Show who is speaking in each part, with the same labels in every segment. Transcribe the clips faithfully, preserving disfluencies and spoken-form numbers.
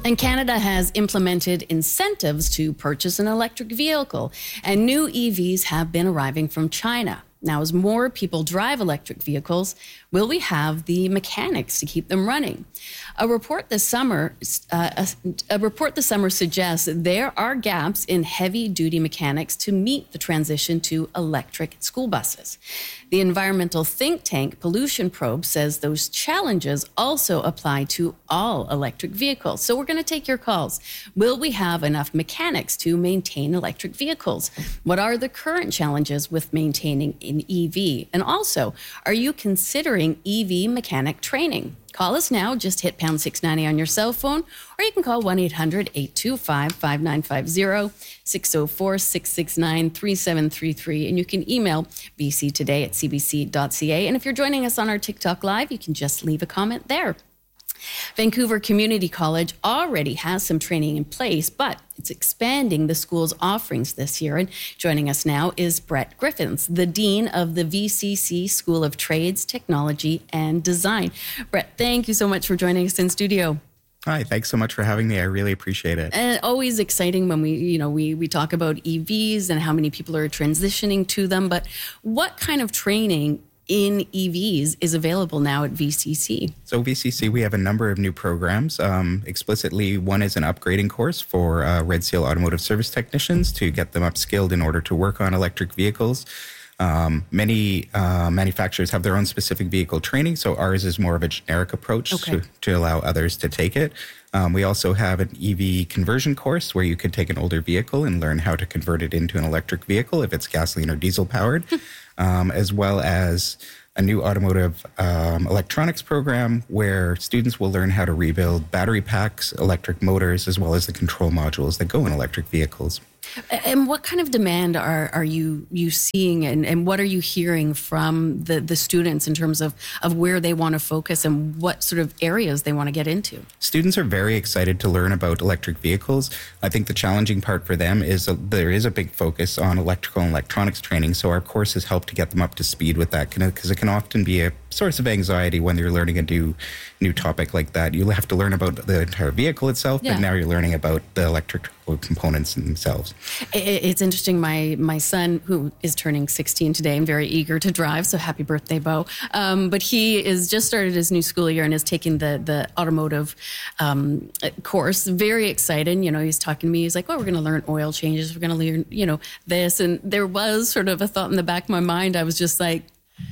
Speaker 1: And Canada has implemented incentives to purchase an electric vehicle, and new E Vs have been arriving from China. Now, as more people drive electric vehicles, will we have the mechanics to keep them running? A report this summer, uh, a, a report this summer suggests that there are gaps in heavy-duty mechanics to meet the transition to electric school buses. The environmental think tank Pollution Probe says those challenges also apply to all electric vehicles. So we're going to take your calls. Will we have enough mechanics to maintain electric vehicles? What are the current challenges with maintaining an E V? And also, are you considering E V mechanic training? Call us now. Just hit pound six ninety on your cell phone, or you can call one eight hundred eight two five five nine five zero, six oh four six six nine three seven three three, and you can email b c today at c b c dot c a. And if you're joining us on our TikTok Live, you can just leave a comment there. Vancouver Community College already has some training in place, but it's expanding the school's offerings this year. And joining us now is Brett Griffiths, the Dean of the V C C School of Trades, Technology and Design. Brett, thank you so much for joining us in studio.
Speaker 2: Hi, thanks so much for having me. I really appreciate it.
Speaker 1: And always exciting when we, you know, we, we talk about E Vs and how many people are transitioning to them. But what kind of training in E Vs is available now at V C C?
Speaker 2: So V C C, we have a number of new programs. Um, explicitly, one is an upgrading course for uh, Red Seal automotive service technicians to get them upskilled in order to work on electric vehicles. Um, many uh, manufacturers have their own specific vehicle training, so ours is more of a generic approach
Speaker 1: okay.
Speaker 2: to, to allow others to take it. Um, we also have an E V conversion course where you could take an older vehicle and learn how to convert it into an electric vehicle if it's gasoline or diesel powered, um, as well as a new automotive um, electronics program where students will learn how to rebuild battery packs, electric motors, as well as the control modules that go in electric vehicles.
Speaker 1: And what kind of demand are, are you you seeing, and, and what are you hearing from the, the students in terms of, of where they want to focus and what sort of areas they want to get into?
Speaker 2: Students are very excited to learn about electric vehicles. I think the challenging part for them is uh, there is a big focus on electrical and electronics training, so our courses help to get them up to speed with that, because it can often be a source of anxiety when you're learning a new new topic like that. You have to learn about the entire vehicle itself,
Speaker 1: yeah.
Speaker 2: but now you're learning about the electrical components themselves.
Speaker 1: It's interesting. My my son, who is turning sixteen today, I'm very eager to drive, so happy birthday, Bo. Um, but he is just started his new school year and is taking the the automotive um, course. Very excited. You know, he's talking to me. He's like, "Oh, we're going to learn oil changes. We're going to learn, you know, this." And there was sort of a thought in the back of my mind. I was just like,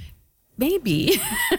Speaker 1: maybe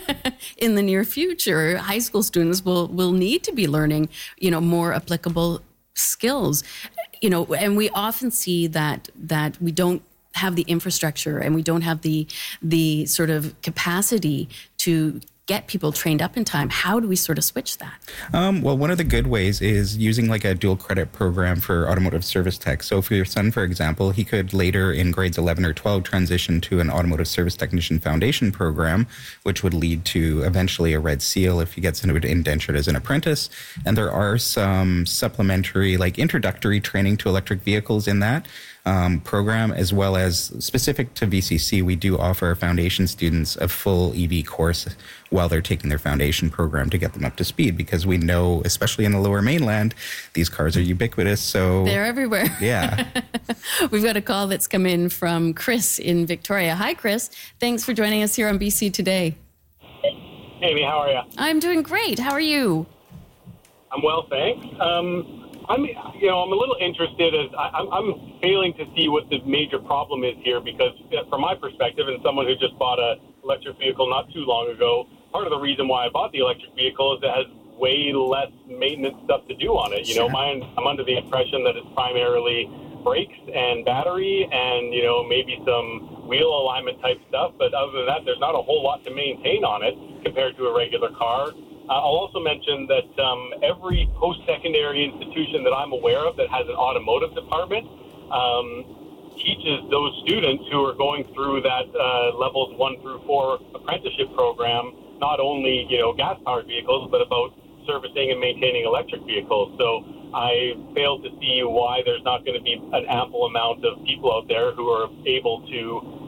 Speaker 1: in the near future, high school students will will need to be learning, you know, more applicable skills. You know, and we often see that that we don't have the infrastructure and we don't have the the sort of capacity to get people trained up in time. How do we sort of switch that?
Speaker 2: Um, well, one of the good ways is using like a dual credit program for automotive service tech. So for your son, for example, he could later in grades eleven or twelve transition to an automotive service technician foundation program, which would lead to eventually a Red Seal if he gets into it indentured as an apprentice. And there are some supplementary, like introductory training to electric vehicles in that um, program, as well as specific to V C C, we do offer our foundation students a full E V course while they're taking their foundation program to get them up to speed, because we know, especially in the Lower Mainland, these cars are ubiquitous. So
Speaker 1: they're everywhere.
Speaker 2: Yeah.
Speaker 1: We've got a call that's come in from Chris in Victoria. Hi, Chris. Thanks for joining us here on B C Today.
Speaker 3: Amy, how are you?
Speaker 1: I'm doing great. How are you?
Speaker 3: I'm well, thanks. Um, I'm, you know, I'm a little interested as I, I'm, I'm failing to see what the major problem is here, because from my perspective, and someone who just bought a electric vehicle not too long ago, part of the reason why I bought the electric vehicle is it has way less maintenance stuff to do on it. You
Speaker 1: sure.
Speaker 3: know, mine, I'm under the impression that it's primarily brakes and battery and, you know, maybe some wheel alignment type stuff. But other than that, there's not a whole lot to maintain on it compared to a regular car. Uh, I'll also mention that um, every post-secondary institution that I'm aware of that has an automotive department um, teaches those students who are going through that uh, levels one through four apprenticeship program, not only, you know, gas-powered vehicles, but about servicing and maintaining electric vehicles. So I fail to see why there's not going to be an ample amount of people out there who are able to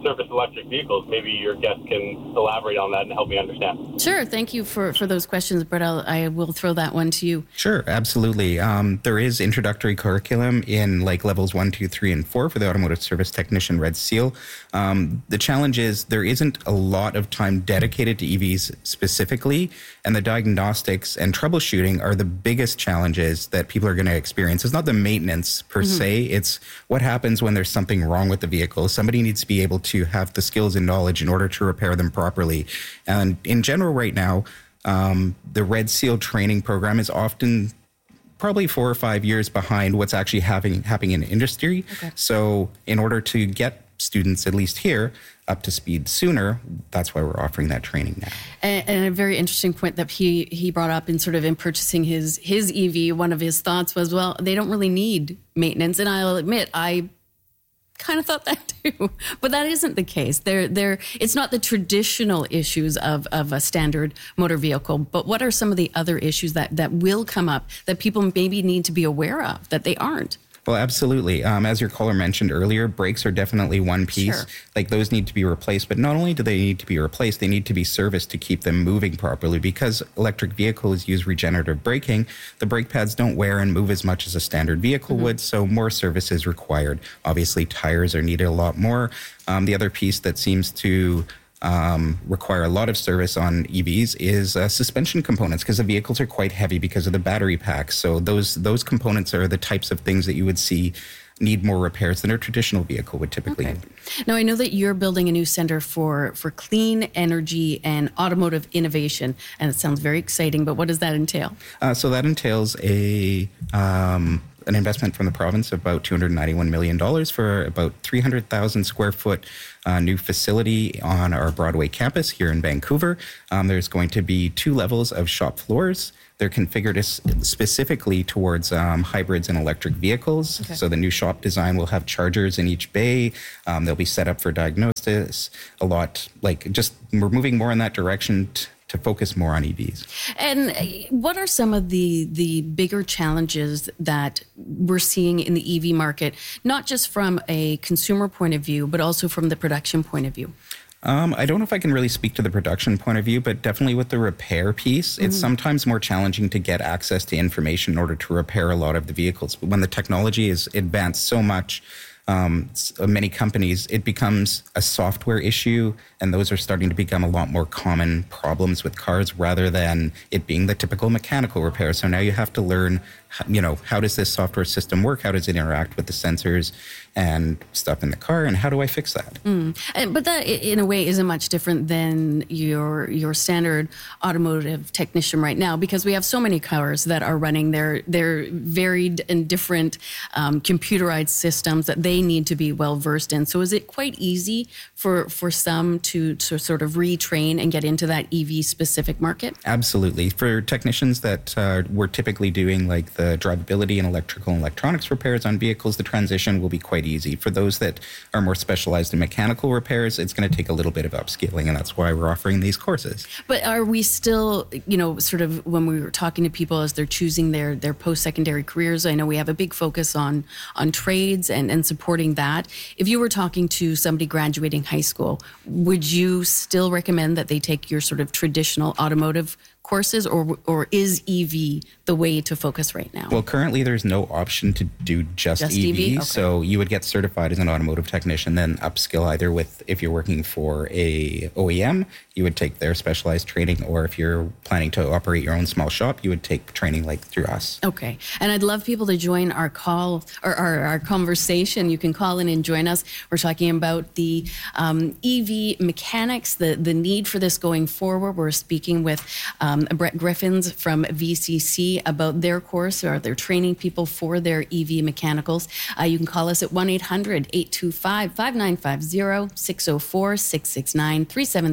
Speaker 3: service electric vehicles. Maybe your guest can elaborate on that and help me understand.
Speaker 1: Sure. Thank you for, for those questions, Brett. I'll, I will throw that one to you.
Speaker 2: Sure, absolutely. Um, there is introductory curriculum in like levels one, two, three, and four for the automotive service technician Red Seal. Um, the challenge is there isn't a lot of time dedicated to E Vs specifically, and the diagnostics and troubleshooting are the biggest challenges that people are going to experience. It's not the maintenance per mm-hmm. se, it's what happens when there's something wrong with the vehicle. Somebody needs to be able to have the skills and knowledge in order to repair them properly. And in general right now, um, the Red Seal training program is often probably four or five years behind what's actually having, happening in industry. Okay. So in order to get students, at least here, up to speed sooner, that's why we're offering that training now.
Speaker 1: And, and a very interesting point that he he brought up in sort of in purchasing his his E V, one of his thoughts was, well, they don't really need maintenance. And I'll admit, I kind of thought that too, but that isn't the case. They're, they're, it's not the traditional issues of, of a standard motor vehicle, but what are some of the other issues that, that will come up that people maybe need to be aware of that they aren't?
Speaker 2: Well, absolutely. Um, as your caller mentioned earlier, brakes are definitely one piece.
Speaker 1: Sure.
Speaker 2: Like those need to be replaced, but not only do they need to be replaced, they need to be serviced to keep them moving properly. Because electric vehicles use regenerative braking, the brake pads don't wear and move as much as a standard vehicle mm-hmm. would, so more service is required. Obviously, tires are needed a lot more. Um, the other piece that seems to Um, require a lot of service on E Vs is uh, suspension components, because the vehicles are quite heavy because of the battery packs. So those those components are the types of things that you would see need more repairs than a traditional vehicle would typically.
Speaker 1: Okay. Now, I know that you're building a new center for, for clean energy and automotive innovation, and it sounds very exciting, but what does that entail?
Speaker 2: Uh, so that entails a... Um, an investment from the province of about two hundred ninety-one million dollars for about three hundred thousand square foot uh, new facility on our Broadway campus here in Vancouver. Um, there's going to be two levels of shop floors. They're configured as specifically towards um, hybrids and electric vehicles. Okay. So the new shop design will have chargers in each bay. Um, they'll be set up for diagnosis. A lot, like just we're moving more in that direction t- to focus more on E Vs.
Speaker 1: And what are some of the the bigger challenges that we're seeing in the E V market, not just from a consumer point of view, but also from the production point of view?
Speaker 2: Um, I don't know if I can really speak to the production point of view, but definitely with the repair piece, mm-hmm. it's sometimes more challenging to get access to information in order to repair a lot of the vehicles. When the technology is advanced so much, Um, many companies, it becomes a software issue, and those are starting to become a lot more common problems with cars rather than it being the typical mechanical repair. So now you have to learn, you know, how does this software system work? How does it interact with the sensors and stuff in the car, and how do I fix that?
Speaker 1: Mm. And, but that, in a way, isn't much different than your your standard automotive technician right now, because we have so many cars that are running their their varied and different um, computerized systems that they need to be well versed in. So is it quite easy for for some to, to sort of retrain and get into that E V specific market?
Speaker 2: Absolutely. For technicians that uh, we're typically doing like the drivability and electrical and electronics repairs on vehicles, the transition will be quite easy. For those that are more specialized in mechanical repairs, it's going to take a little bit of upskilling, and that's why we're offering these courses.
Speaker 1: But are we still, you know, sort of when we were talking to people as they're choosing their, their post-secondary careers, I know we have a big focus on on trades and, and supporting that. If you were talking to somebody graduating high school, would you still recommend that they take your sort of traditional automotive courses, or or is E V the way to focus right now?
Speaker 2: Well, currently there's no option to do just,
Speaker 1: just
Speaker 2: E V.
Speaker 1: E V? Okay.
Speaker 2: So you would get certified as an automotive technician, then upskill either with, if you're working for a O E M, you would take their specialized training, or if you're planning to operate your own small shop, you would take training like through us.
Speaker 1: Okay. And I'd love people to join our call or our, our conversation. You can call in and join us. We're talking about the um, E V mechanics, the, the need for this going forward. We're speaking with um, Brett Griffins from V C C about their course, or they're training people for their E V mechanicals. Uh, you can call us at one eight hundred eight two five five nine five zero, six oh four six six nine three seven three three.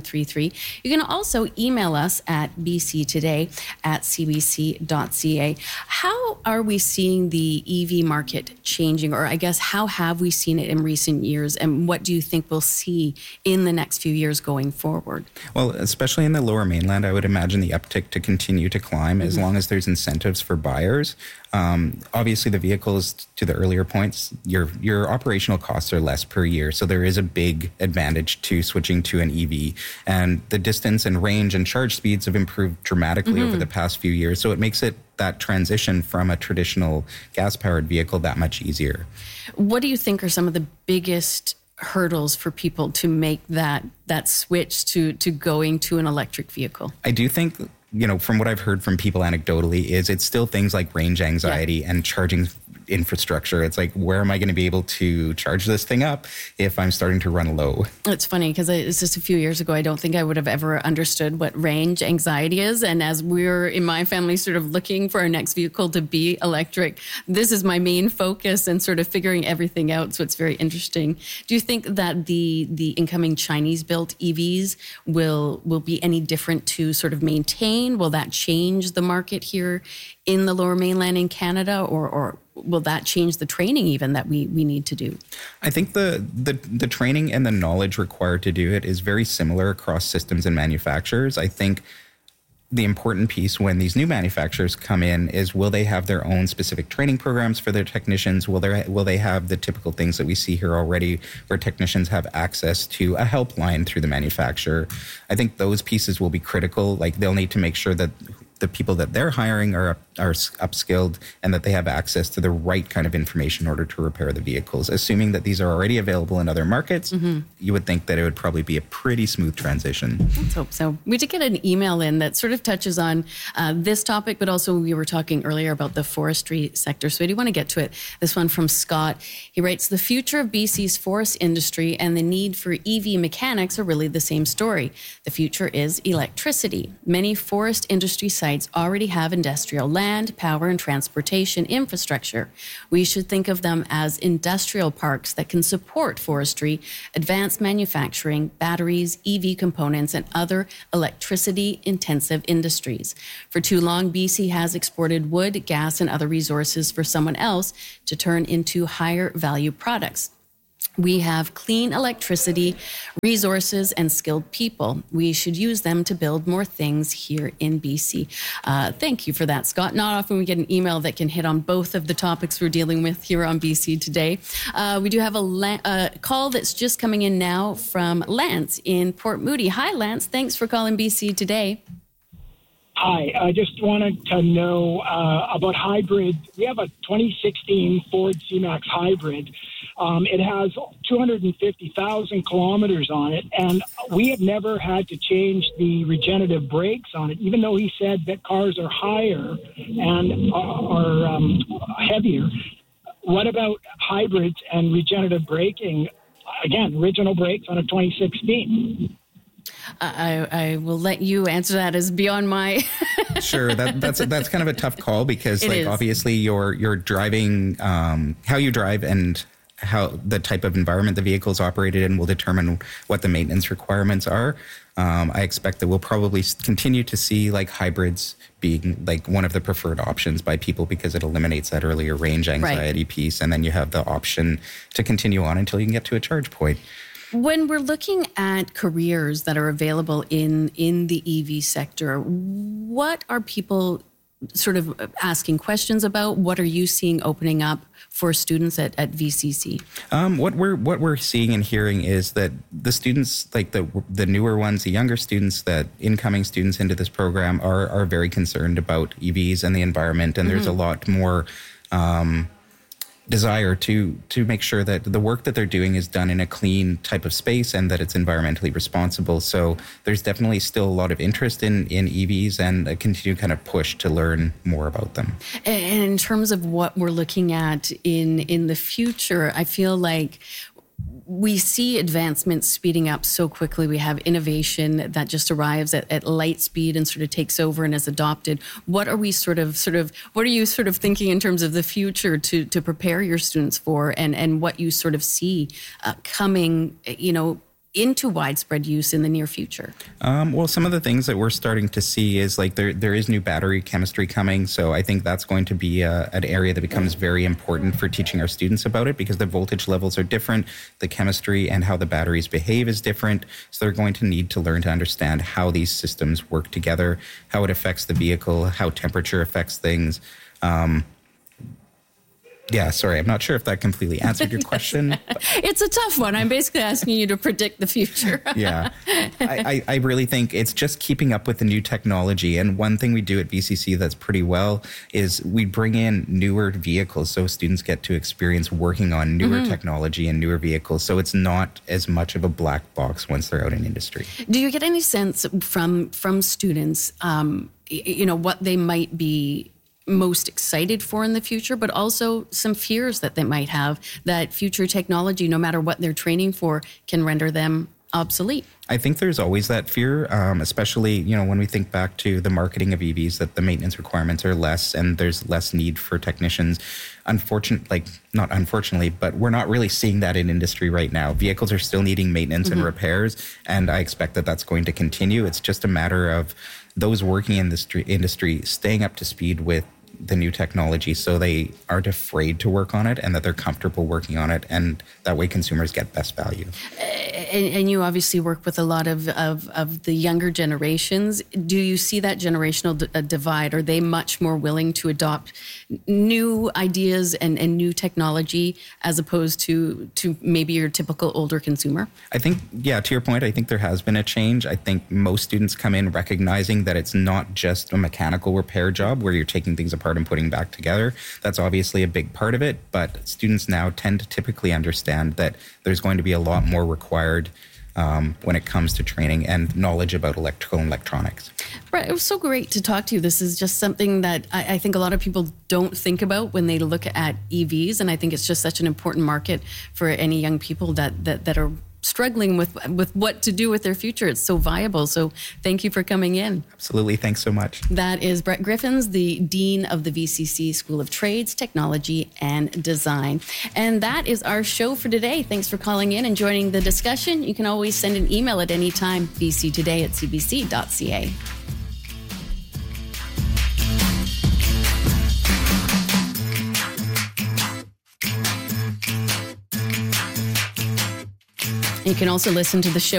Speaker 1: Today. You can also email us at b c today at c b c dot c a. How are we seeing the E V market changing, or I guess how have we seen it in recent years, and what do you think we'll see in the next few years going forward?
Speaker 2: Well, especially in the Lower Mainland, I would imagine the uptick to continue to climb mm-hmm. as long as there's incentives for buyers. Um, obviously, the vehicles, to the earlier points, your your operational costs are less per year, so there is a big advantage to switching to an E V. And the distance and range and charge speeds have improved dramatically mm-hmm. over the past few years, so it makes it that transition from a traditional gas-powered vehicle that much easier.
Speaker 1: What do you think are some of the biggest hurdles for people to make that that switch to to going to an electric vehicle?
Speaker 2: I do think, you know, from what I've heard from people anecdotally, is it's still things like range anxiety yeah. and charging infrastructure. It's like, where am I going to be able to charge this thing up if I'm starting to run low?
Speaker 1: It's funny because it's just a few years ago, I don't think I would have ever understood what range anxiety is. And as we're in my family sort of looking for our next vehicle to be electric, this is my main focus and sort of figuring everything out. So it's very interesting. Do you think that the the incoming Chinese built E Vs will will be any different to sort of maintain? Will that change the market here in the Lower Mainland in Canada, or or will that change the training even that we, we need to do?
Speaker 2: I think the, the the training and the knowledge required to do it is very similar across systems and manufacturers. I think the important piece when these new manufacturers come in is, will they have their own specific training programs for their technicians? Will there will they have the typical things that we see here already, where technicians have access to a helpline through the manufacturer? I think those pieces will be critical. Like, they'll need to make sure that the people that they're hiring are are upskilled and that they have access to the right kind of information in order to repair the vehicles. Assuming that these are already available in other markets, mm-hmm. you would think that it would probably be a pretty smooth transition.
Speaker 1: Let's hope so. We did get an email in that sort of touches on uh, this topic, but also we were talking earlier about the forestry sector. So I do want to get to it. This one from Scott. He writes, the future of B C's forest industry and the need for E V mechanics are really the same story. The future is electricity. Many forest industry sites already have industrial land, power, and transportation infrastructure. We should think of them as industrial parks that can support forestry, advanced manufacturing, batteries, E V components, and other electricity-intensive industries. For too long, B C has exported wood, gas, and other resources for someone else to turn into higher value products. We have clean electricity, resources, and skilled people. We should use them to build more things here in B C. Uh, thank you for that, Scott. Not often we get an email that can hit on both of the topics we're dealing with here on B C Today. Uh, we do have a la- uh, call that's just coming in now from Lance in Port Moody. Hi, Lance. Thanks for calling B C Today.
Speaker 4: Hi, I just wanted to know uh, about hybrid. We have a twenty sixteen Ford C-Max hybrid. Um, it has two hundred fifty thousand kilometers on it, and we have never had to change the regenerative brakes on it, even though he said that cars are higher and are um, heavier. What about hybrids and regenerative braking? Again, original brakes on a twenty sixteen.
Speaker 1: I, I will let you answer that, as beyond my.
Speaker 2: Sure, that, that's a, that's kind of a tough call because,
Speaker 1: it
Speaker 2: like,
Speaker 1: is.
Speaker 2: obviously, you're you're driving, um, how you drive and how the type of environment the vehicle is operated in will determine what the maintenance requirements are. Um, I expect that we'll probably continue to see like hybrids being like one of the preferred options by people because it eliminates that earlier range anxiety right. piece, and then you have the option to continue on until you can get to a charge point.
Speaker 1: When we're looking at careers that are available in, in the E V sector, what are people sort of asking questions about? What are you seeing opening up for students at, at V C C?
Speaker 2: Um, what we're what we're seeing and hearing is that the students, like the the newer ones, the younger students, that incoming students into this program are are very concerned about E Vs and the environment, and mm-hmm. there's a lot more Um, desire to to make sure that the work that they're doing is done in a clean type of space and that it's environmentally responsible. So there's definitely still a lot of interest in, in E Vs and a continued kind of push to learn more about them.
Speaker 1: And in terms of what we're looking at in in the future, I feel like we see advancements speeding up so quickly. We have innovation that just arrives at, at light speed and sort of takes over and is adopted. What are we sort of, sort of, what are you sort of thinking in terms of the future to to prepare your students for, and, and what you sort of see uh, coming, you know, into widespread use in the near future?
Speaker 2: Um, well, some of the things that we're starting to see is like there there is new battery chemistry coming. So I think that's going to be uh, an area that becomes very important for teaching our students about it, because the voltage levels are different, the chemistry and how the batteries behave is different. So they're going to need to learn to understand how these systems work together, how it affects the vehicle, how temperature affects things. Um, Yeah, sorry, I'm not sure if that completely answered your question.
Speaker 1: It's a tough one. I'm basically asking you to predict the future.
Speaker 2: Yeah, I, I, I really think it's just keeping up with the new technology. And one thing we do at V C C that's pretty well is we bring in newer vehicles so students get to experience working on newer mm-hmm. technology and newer vehicles. So it's not as much of a black box once they're out in industry.
Speaker 1: Do you get any sense from, from students, um, you know, what they might be most excited for in the future, but also some fears that they might have that future technology, no matter what they're training for, can render them obsolete?
Speaker 2: I think there's always that fear, um, especially, you know, when we think back to the marketing of E Vs, that the maintenance requirements are less and there's less need for technicians. Unfortunately, like not unfortunately, but we're not really seeing that in industry right now. Vehicles are still needing maintenance mm-hmm. and repairs, and I expect that that's going to continue. It's just a matter of those working in this industry staying up to speed with the new technology so they aren't afraid to work on it and that they're comfortable working on it, and that way consumers get best value.
Speaker 1: And, and you obviously work with a lot of, of, of the younger generations. Do you see that generational d- divide? Are they much more willing to adopt new ideas and, and new technology as opposed to, to maybe your typical older consumer?
Speaker 2: I think, yeah, to your point, I think there has been a change. I think most students come in recognizing that it's not just a mechanical repair job where you're taking things apart and putting back together. That's obviously a big part of it, but students now tend to typically understand that there's going to be a lot more required um, when it comes to training and knowledge about electrical and electronics.
Speaker 1: Brett, it was so great to talk to you. This is just something that I, I think a lot of people don't think about when they look at E Vs, and I think it's just such an important market for any young people that that, that are struggling with with what to do with their future. It's so viable. So thank you for coming in.
Speaker 2: Absolutely. Thanks so much.
Speaker 1: That is Brett Griffins, the Dean of the V C C School of Trades, Technology and Design. And that is our show for today. Thanks for calling in and joining the discussion. You can always send an email at any time, v c today at c b c dot c a. You can also listen to the show